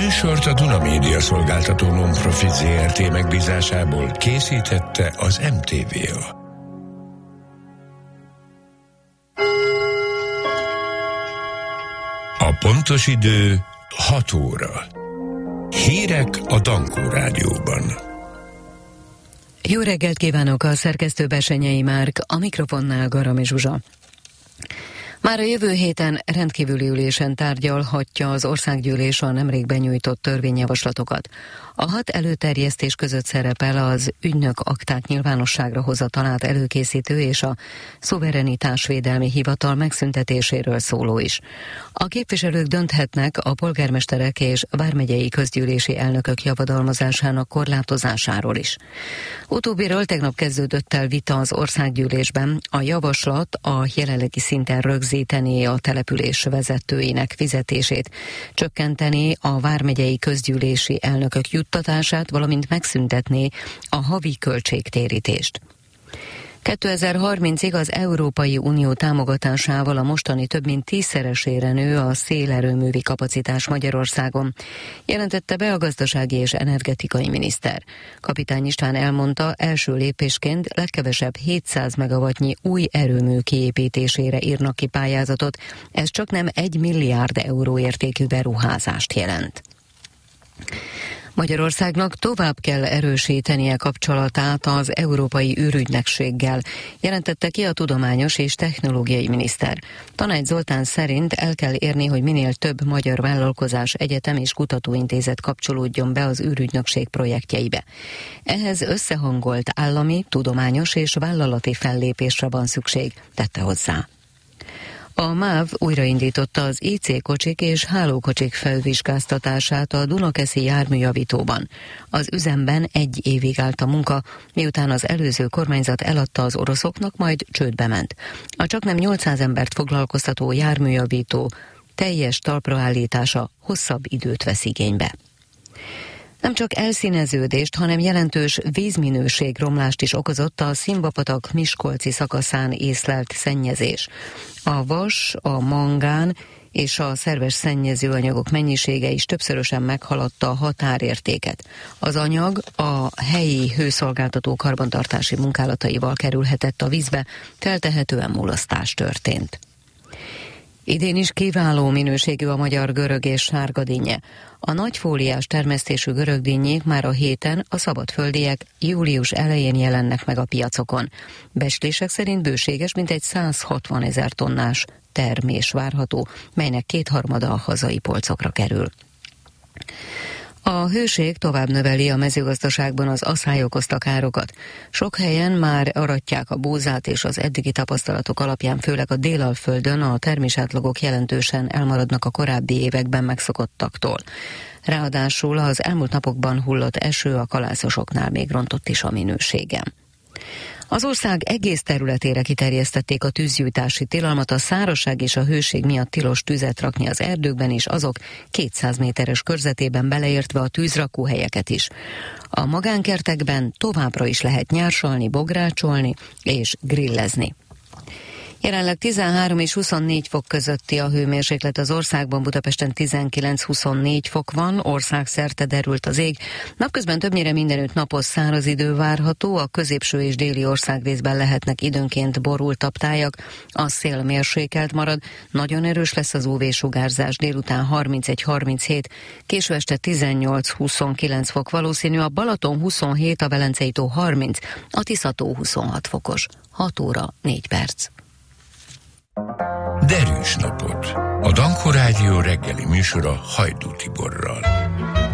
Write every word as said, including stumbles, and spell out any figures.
műsort a Duna Média Szolgáltató Non-Profit zé er té megbízásából készítette az em té vé á. A pontos idő hat óra. Hírek a Dankó Rádióban. Jó reggelt kívánok, a szerkesztő Besenyei Márk, a mikrofonnál Garami Zsuzsa. Már a jövő héten rendkívüli ülésen tárgyalhatja az országgyűlés a nemrég benyújtott törvényjavaslatokat. A hat előterjesztés között szerepel az ügynök akták nyilvánosságra hozatalát előkészítő és a szuverenitásvédelmi hivatal megszüntetéséről szóló is. A képviselők dönthetnek a polgármesterek és vármegyei közgyűlési elnökök javadalmazásának korlátozásáról is. Utóbbiről tegnap kezdődött el vita az országgyűlésben. A javaslat a jelenlegi szinten rögzítené a település vezetőinek fizetését, csökkenteni a vármegyei közgyűlési elnökök juttatását, valamint megszüntetné a havi költségtérítést. kétezer-harmincig az Európai Unió támogatásával a mostani több mint tízszeresére nő a szélerőművi kapacitás Magyarországon, jelentette be a gazdasági és energetikai miniszter. Kapitány István elmondta, első lépésként legkevesebb hétszáz megawattnyi új erőmű kiépítésére írnak ki pályázatot, ez csak nem egy milliárd euró értékű beruházást jelent. Magyarországnak tovább kell erősítenie kapcsolatát az Európai űrügynökséggel, jelentette ki a tudományos és technológiai miniszter. Tanács Zoltán szerint el kell érni, hogy minél több magyar vállalkozás, egyetem és kutatóintézet kapcsolódjon be az űrügynökség projektjeibe. Ehhez összehangolt állami, tudományos és vállalati fellépésre van szükség, tette hozzá. A MÁV újraindította az í cé kocsik és hálókocsik felvizsgáztatását a Dunakeszi járműjavítóban. Az üzemben egy évig állt a munka, miután az előző kormányzat eladta az oroszoknak, majd csődbe ment. A csaknem nyolcszáz embert foglalkoztató járműjavító teljes talpraállítása hosszabb időt vesz igénybe. Nem csak elszíneződést, hanem jelentős vízminőségromlást is okozott a Szimbapatak-Miskolci szakaszán észlelt szennyezés. A vas, a mangán és a szerves szennyezőanyagok mennyisége is többszörösen meghaladta a határértéket. Az anyag a helyi hőszolgáltató karbantartási munkálataival kerülhetett a vízbe, feltehetően mulasztás történt. Idén is kiváló minőségű a magyar görög és sárgadinnye. A nagyfóliás termesztésű görögdinnyék már a héten, a szabadföldiek július elején jelennek meg a piacokon. Becslések szerint bőséges, mintegy száz hatvan ezer tonnás termés várható, melynek kétharmada a hazai polcokra kerül. A hőség tovább növeli a mezőgazdaságban az aszály okozta károkat. Sok helyen már aratják a búzát, és az eddigi tapasztalatok alapján főleg a Délalföldön a termésátlagok jelentősen elmaradnak a korábbi években megszokottaktól. Ráadásul az elmúlt napokban hullott eső a kalászosoknál még rontott is a minőségem. Az ország egész területére kiterjesztették a tűzgyújtási tilalmat, a szárazság és a hőség miatt tilos tüzet rakni az erdőkben, és azok kétszáz méteres körzetében beleértve a tűzrakóhelyeket is. A magánkertekben továbbra is lehet nyársalni, bográcsolni és grillezni. Jelenleg tizenhárom és huszonnégy fok közötti a hőmérséklet az országban, Budapesten tizenkilenc-huszonnégy fok van, országszerte derült az ég. Napközben többnyire mindenütt napos száraz idő várható, a középső és déli országrészben lehetnek időnként borultabb tájak, a szél mérsékelt marad, nagyon erős lesz az ú vé-sugárzás, délután harmincegy-harminchét, késő este tizennyolc-huszonkilenc fok valószínű, a Balaton huszonhét, a Velencei tó harminc, a Tisza-tó huszonhat fokos. hat óra négy perc. Derűs napot! A Dankó Rádió reggeli műsora Hajdú Tiborral.